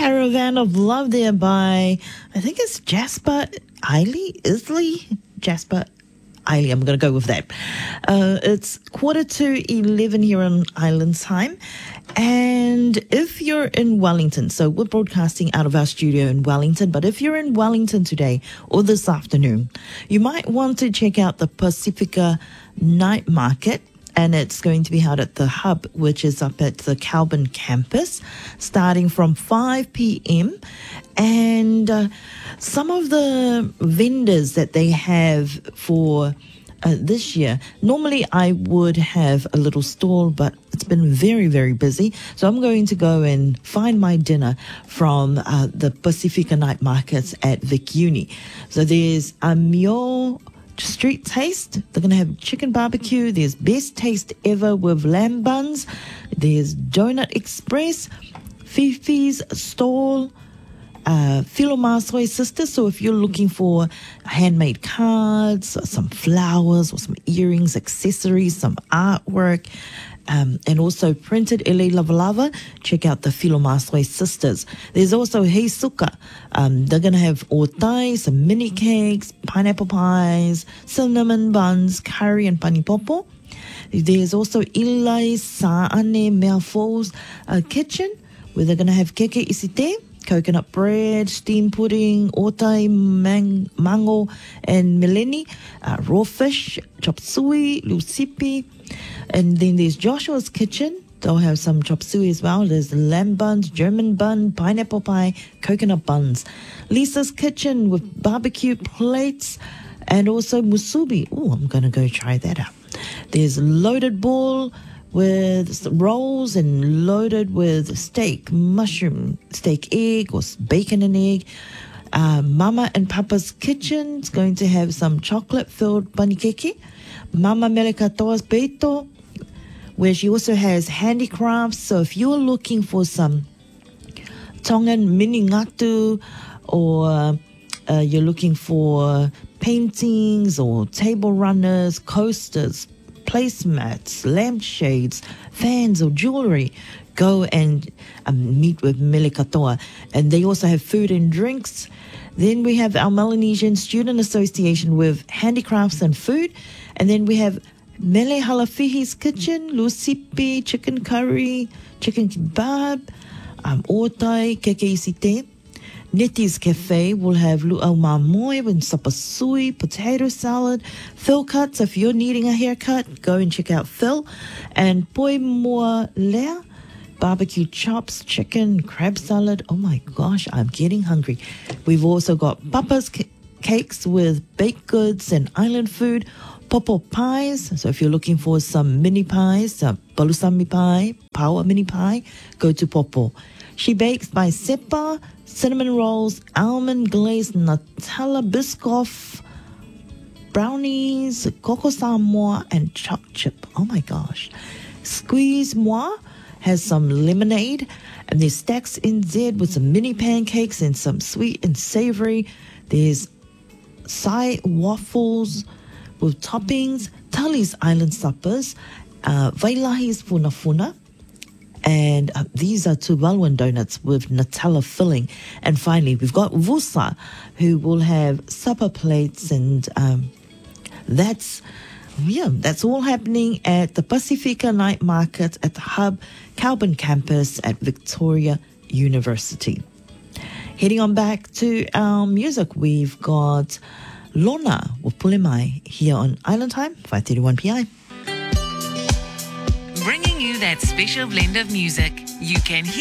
Caravan of Love there by, I think it's Jasper Jasper Eiley, I'm going to go with that. It's 11:45 here on Island Time. And if you're in Wellington, so we're broadcasting out of our studio in Wellington, but if you're in Wellington today or this afternoon, you might want to check out the Pacifica Night Market. And it's going to be held at the Hub, which is up at the Calburn campus, starting from 5 p.m. And some of the vendors that they have for this year, normally I would have a little stall, but it's been very, very busy. So I'm going to go and find my dinner from the Pacifica Night Markets at Vic Uni. So there's a Mio Street Taste. They're going to have chicken barbecue. There's Best Taste Ever with lamb buns. There's Donut Express, Fifi's Stall, Philomasoy Sisters. So if you're looking for handmade cards, some flowers or some earrings, accessories, some artwork, and also printed LA Lava Lava, check out the Philomasoy Sisters. There's also Heisuka. They're going to have otai, some mini cakes, pineapple pies, cinnamon buns, curry and panipopo. There's also Ilai Sa'ane Meafo's kitchen, where they're going to have keke isite, coconut bread, steamed pudding, otai, mango and mileni, raw fish, chop suey, lucipi. And then there's Joshua's Kitchen. They'll have some chop suey as well. There's lamb buns, German bun, pineapple pie, coconut buns. Lisa's Kitchen with barbecue plates and also musubi. Oh, I'm going to go try that out. There's Loaded Bull with rolls and loaded with steak, mushroom, steak egg or bacon and egg. Mama and Papa's Kitchen is going to have some chocolate-filled panikeke. Mama Melikatoa's Beito, where she also has handicrafts. So if you're looking for some Tongan mini ngatu, or you're looking for paintings or table runners, coasters, placemats, lampshades, fans or jewelry, go and meet with Melikatoa. And they also have food and drinks. Then we have our Melanesian Student Association with handicrafts and food. And then we have Mele Halafihi's Kitchen, lucipi, chicken curry, chicken kebab, otai, keke isite. Neti's Cafe will have luau mamoe and sapasui, potato salad, Phil cuts. If you're needing a haircut, go and check out Phil. And Poi Moa Lea, barbecue chops, chicken, crab salad. Oh my gosh, I'm getting hungry. We've also got Papa's cakes with baked goods and island food. Popo pies. So if you're looking for some mini pies, palusami pie, power mini pie, go to Popo. She Bakes by Sepa, cinnamon rolls, almond glazed Nutella Biscoff, brownies, coco samoa, and choc chip. Oh my gosh. Squeeze Moi has some lemonade, and there's Stacks NZ with some mini pancakes and some sweet and savory. There's Sai waffles with toppings, Tully's Island Suppers, Vailahi's Funafuna, and these are Tuvaluan donuts with Nutella filling. And finally, we've got Vusa, who will have supper plates, and that's all happening at the Pacifica Night Market at the Hub, Calburn campus at Victoria University. Heading on back to our music, we've got Lona with Pulemai here on Island Time, 5:31 p.m. Bringing you that special blend of music you can hear